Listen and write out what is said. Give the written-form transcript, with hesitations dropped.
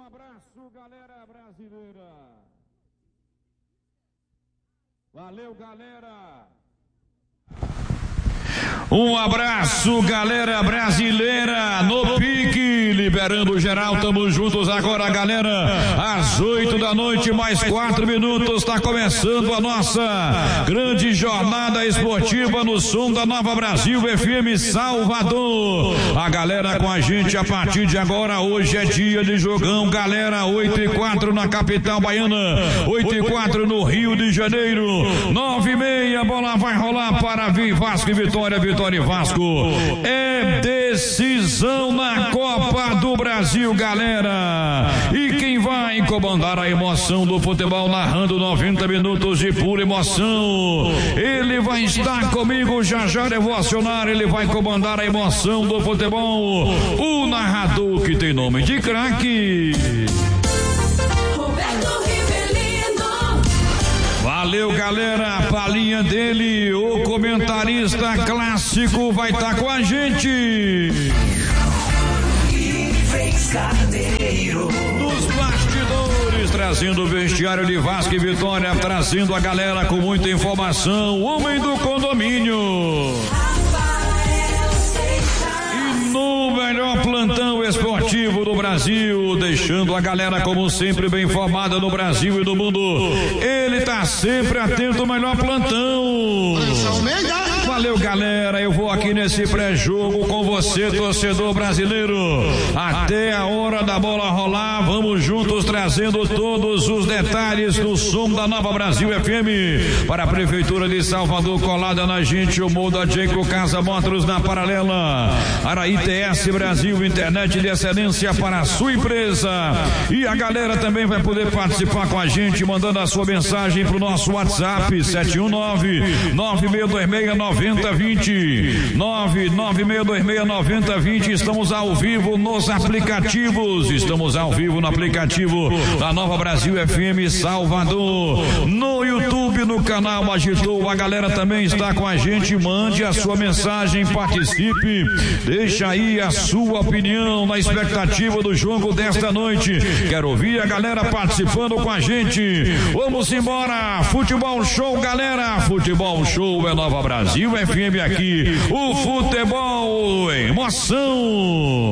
abraço, galera brasileira. Valeu, galera. Um abraço, galera brasileira, no pique, liberando geral, tamo juntos agora, galera, às 8 da noite, mais 4 minutos, tá começando a nossa grande jornada esportiva no som da Nova Brasil FM Salvador. A galera com a gente a partir de agora, hoje é dia de jogão, galera, 8h04 na capital baiana, 8h04 no Rio de Janeiro, 9h30, a bola vai rolar para Vasco e Vitória, Vitória e Vasco. É decisão na Copa do Brasil, galera. E quem vai comandar a emoção do futebol, narrando 90 minutos de pura emoção, ele vai estar comigo, já eu vou acionar, ele vai comandar a emoção do futebol, o narrador que tem nome de craque. Valeu, galera, a palhinha dele, o comentarista clássico vai estar com a gente. Dos bastidores, trazendo o vestiário de Vasco e Vitória, trazendo a galera com muita informação, o homem do condomínio. No melhor plantão esportivo do Brasil, deixando a galera como sempre bem informada no Brasil e no mundo. Ele tá sempre atento ao melhor plantão. Valeu, galera, eu vou aqui nesse pré-jogo com você, torcedor brasileiro, até a hora da bola rolar. Vamos juntos trazendo todos os detalhes do som da Nova Brasil FM para a Prefeitura de Salvador, colada na gente, o Moda Jaco Casa Motors na paralela, Araí TS Brasil, internet de excelência para a sua empresa. E a galera também vai poder participar com a gente, mandando a sua mensagem pro nosso WhatsApp 719-9626-9020 99626-9020. Estamos ao vivo nos aplicativos, estamos ao vivo no aplicativo da Nova Brasil FM Salvador, no YouTube, no canal Agitou. A galera também está com a gente, mande a sua mensagem, participe, deixa aí a sua opinião na expectativa do jogo desta noite. Quero ouvir a galera participando com a gente. Vamos embora, futebol show, galera, futebol show é Nova Brasil FM aqui, o futebol em emoção.